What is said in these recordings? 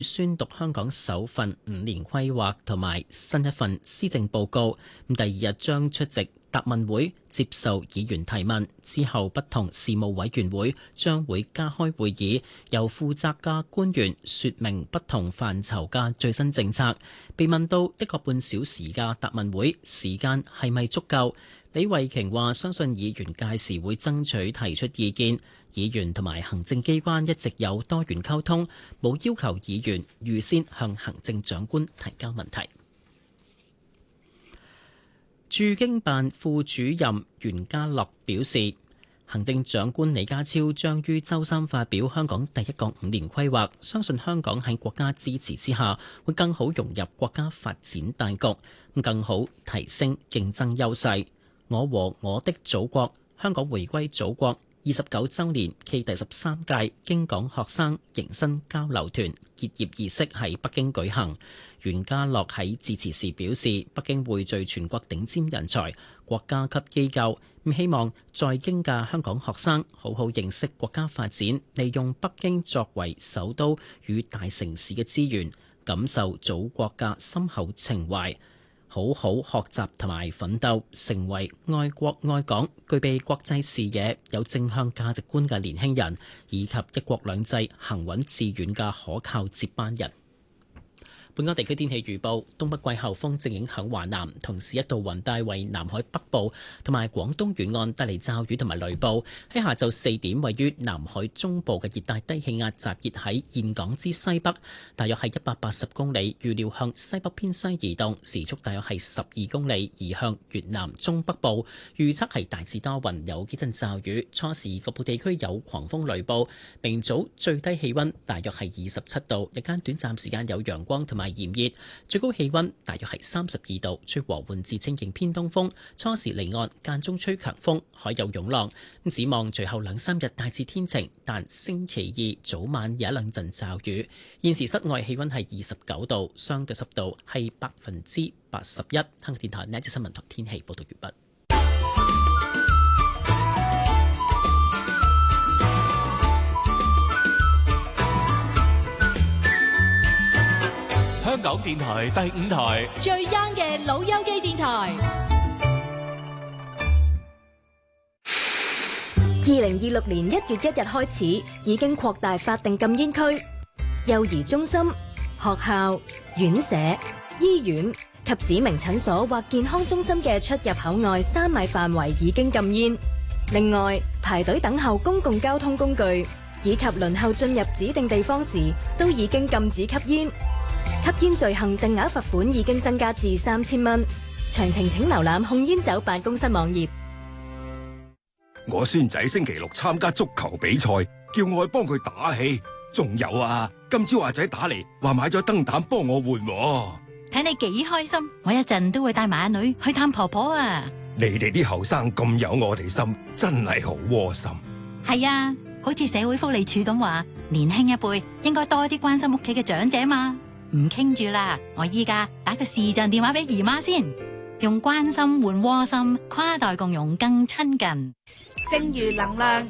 宣讀香港首份5年規劃同埋新一份施政報告。第二日將出席答問會，接受議員提問。之後不同事務委員會將會加開會議，由負責嘅官員說明不同範疇嘅最新政策。被問到1個半小時嘅答問會時間係咪足夠，李慧瓊話相信議員屆時會爭取提出意見。議員同埋行政機關一直有多元溝通，冇要求議員預先向行政長官提交問題。駐京辦副主任袁家樂表示，行政長官李家超將於週三發表香港第一個5年規劃，相信香港喺國家支持之下，會更好融入國家發展大局，更好提升競爭優勢。我和我的祖國，香港回歸祖國29週年暨第13屆京港學生迎新交流團結業儀式喺北京舉行。袁家樂喺致辭時表示，北京匯聚全國頂尖人才、國家級機構，希望在京嘅香港學生好好認識國家發展，利用北京作為首都與大城市嘅資源，感受祖國嘅深厚情懷，好好學習同埋奮鬥，成為愛國愛港、具備國際視野、有正向價值觀嘅年輕人，以及一國兩制行穩致遠嘅可靠接班人。本港地區天氣預報，東北季候風正影響華南，同時一道雲帶為南海北部同埋廣東沿岸帶嚟驟雨同埋雷暴。喺下晝4點，位於南海中部嘅熱帶低氣壓集結喺峴港之西北，大約係180公里，預料向西北偏西移動，時速大約係12公里，移向越南中北部。預測係大致多雲，有幾陣驟雨，初時局部地區有狂風雷暴。明早最低氣溫大約係27度，日間短暫時間有陽光同埋炎熱，最高氣溫大約係32度，吹和緩至清勁偏東風，初時離岸，間中吹強風，海有湧浪。展望隨後2-3日大致天晴，但星期2早晚有一兩陣驟雨。現時室外氣溫係29度，相對濕度係81%。香港電台呢一節新聞同天氣報道完畢。 香港電台第5台最 young 嘅老友記電台。2026年1月1日開始，已經擴大法定禁煙區，幼兒中心、學校、院舍、醫院及指明診所或健康中心嘅出入口外3米範圍已經禁煙。另外，排隊等候公共交通工具以及輪候進入指定地方時，都已經禁止吸煙。吸煙罪行定額罰款已經增加至3000蚊，詳情請瀏覽控煙酒辦公室網頁。 我孫仔星期6參加足球比賽，叫我去幫佢打氣。仲有啊，今朝阿仔打嚟話買咗燈膽幫我換。 睇你幾開心，我一陣都會帶埋阿女去探婆婆啊！ 你哋啲後生咁有我哋心，真係好窩心。 係啊，好似社會福利署咁話，年輕一輩應該多啲關心屋企嘅長者嘛。唔傾住啦，我依家打個視像電話俾姨媽先，用關心換窩心，跨代共融更親近。 正如能量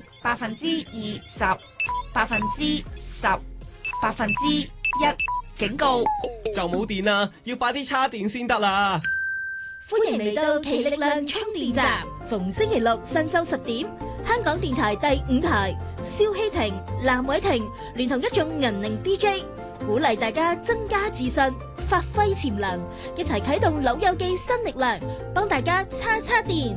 20%、10%、1%，警告就冇電啦，要快啲叉電先得啦！ 歡迎嚟到奇力量充電站，逢星期6上晝10點，香港電台第5台，蕭希婷、藍偉婷聯同一眾銀齡 DJ， 鼓勵大家增加自信，發揮潛能，一齊啟動老友記新力量，幫大家叉電。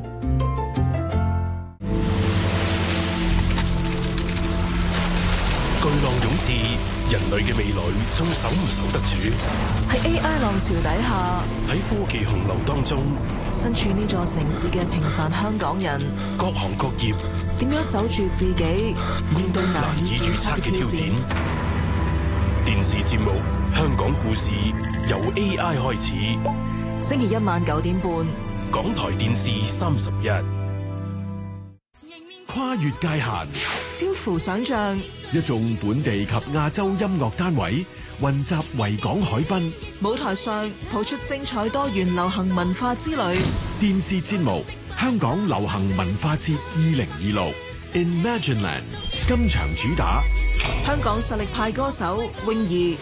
巨浪湧至，人類嘅未來仲守唔守得住？ 喺 AI 浪潮底下， 喺科技洪流當中， 身處呢座城市嘅平凡香港人， 各行各業點樣守住自己，面對難以預測嘅挑戰？ 電視節目《香港故事》由 AI 開始， 星期一晚9點半， 港台電視31。 跨越界限， 超乎想象， 一眾本地及亞洲音樂單位混集維港海濱， 舞台上譜出精彩多元流行文化之旅。 電視節目《香港流行文化節2026 Imagineland》今場主打香港實力派歌手泳兒、